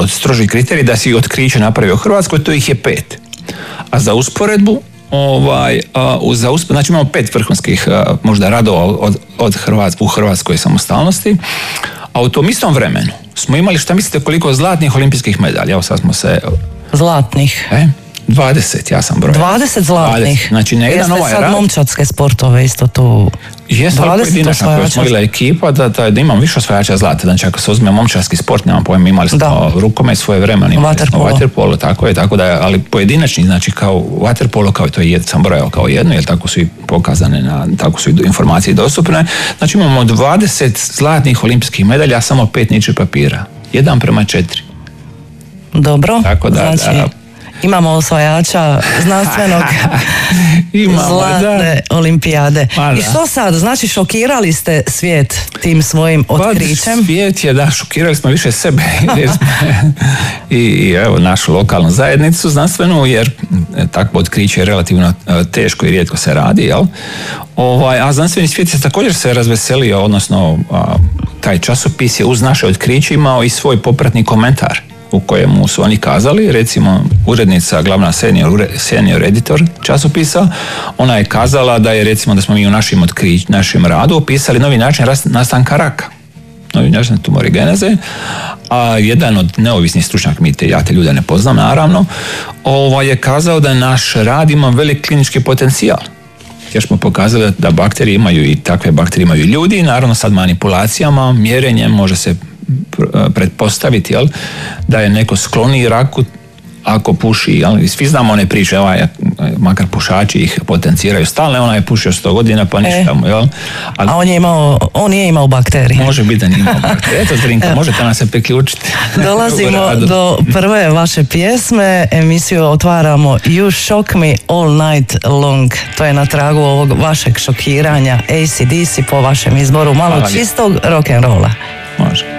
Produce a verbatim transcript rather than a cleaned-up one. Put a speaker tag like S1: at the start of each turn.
S1: od strožih kriterija da si otkriće napravio u Hrvatskoj, to ih je pet. A za usporedbu, ovaj, uh, za uspor... znači imamo pet vrhunskih uh, možda radova od, od Hrvatske, u Hrvatskoj samostalnosti, a u tom istom vremenu smo imali, šta mislite, koliko zlatnih olimpijskih medalja? Evo sad smo se...
S2: Zlatnih?
S1: E? dvadeset, ja sam broj.
S2: dvadeset zlatnih?
S1: dvadeset. Znači, ne jedan ovaj rad...
S2: Jeste sad momčadske sportove isto tu...
S1: Jeste, ali pojedinačna koja smo bila ekipa, da, da, da imam više osvajača zlata. Znači, ako se uzme momčarski sport, nemam pojma, imali smo rukomet svoje vremena, imali smo vaterpolo, tako je, tako da, ali pojedinačni, znači kao vaterpolo, kao to je, sam brojao kao jedno, jer tako su i pokazane, na, tako su i informacije dostupne. Znači, imamo dvadeset zlatnih olimpijskih medalja, samo pet niče papira. Jedan prema četiri.
S2: Dobro,
S1: tako da,
S2: znači...
S1: Da,
S2: imamo osvajača znanstvenog
S1: imamo,
S2: zlatne
S1: da. olimpijade.
S2: I što sad? Znači šokirali ste svijet tim svojim otkrićem?
S1: Pa, svijet je, da, šokirali smo više sebe i, i evo našu lokalnu zajednicu znanstvenu, jer takvo otkriće je relativno teško i rijetko se radi, jel? Ovaj, a znanstveni svijet je također se razveselio, odnosno a, taj časopis je uz naše otkriće imao i svoj popratni komentar u kojemu su oni kazali, recimo urednica, glavna senior, senior editor časopisa, ona je kazala da je recimo da smo mi u našim, otkrić, našim radu opisali novi način nastanka raka, novi način tumorigeneze, a jedan od neovisnih stručnjaka, mi te, ja te ljude ne poznam naravno, ovaj je kazao da naš rad ima velik klinički potencijal. Jer smo pokazali da bakterije imaju i takve bakterije imaju i ljudi, naravno sad manipulacijama, mjerenjem može se pretpostaviti, jel, da je neko skloniji raku ako puši, jel, svi znamo one priče, ovaj, makar pušači ih potenciraju stalno, ona je pušio sto godina pa ništa mu, jel?
S2: Ali, a on je imao, on je imao bakterije.
S1: Može biti da nije imao bakterije. Eto, Zrinka, možete nam se priključiti.
S2: Dolazimo do prve vaše pjesme, emisiju otvaramo You Shock Me All Night Long. To je na tragu ovog vašeg šokiranja, A C D C po vašem izboru, malo čistog rock'n'rolla.
S1: Može.